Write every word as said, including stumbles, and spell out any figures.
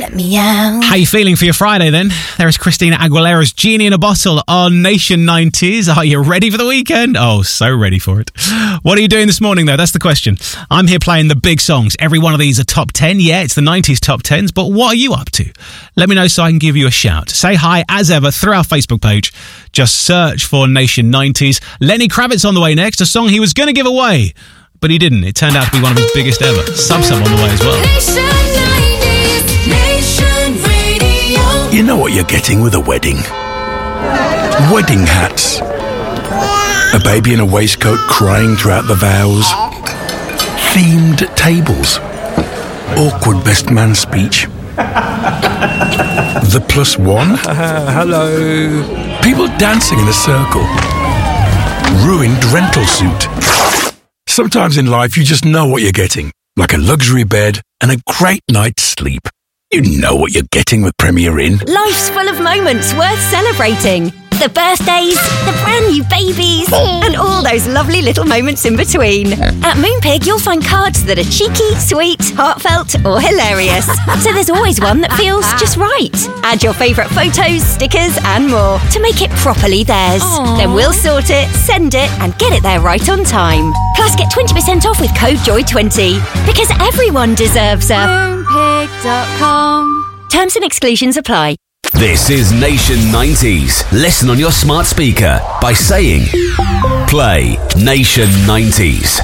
let me out. How you feeling for your Friday then? There is Christina Aguilera's Genie in a Bottle on Nation nineties. Are you ready for the weekend? Oh, so ready for it. What are you doing this morning though? That's the question. I'm here playing the big songs. Every one of these are top ten. Yeah, it's the nineties top tens, but what are you up to? Let me know so I can give you a shout. Say hi as ever through our Facebook page. Just search for Nation nineties. Lenny Kravitz on the way next, a song he was going to give away, but he didn't. It turned out to be one of his biggest ever. Sub-Sub on the way as well. Nation nineties, Nation Radio. You know what you're getting with a wedding. Wedding hats. A baby in a waistcoat crying throughout the vows. Themed tables. Awkward best man speech. The plus one. Uh, hello. People dancing in a circle. Ruined rental suit. Sometimes in life you just know what you're getting. Like a luxury bed and a great night's sleep. You know what you're getting with Premier Inn. Life's full of moments worth celebrating. The birthdays, the brand new babies, and all those lovely little moments in between. At Moonpig, you'll find cards that are cheeky, sweet, heartfelt, or hilarious. So there's always one that feels just right. Add your favourite photos, stickers, and more to make it properly theirs. Aww. Then we'll sort it, send it, and get it there right on time. Plus, get twenty percent off with code joy twenty. Because everyone deserves a moonpig dot com. Terms and exclusions apply. This is Nation nineties. Listen on your smart speaker by saying, play Nation nineties.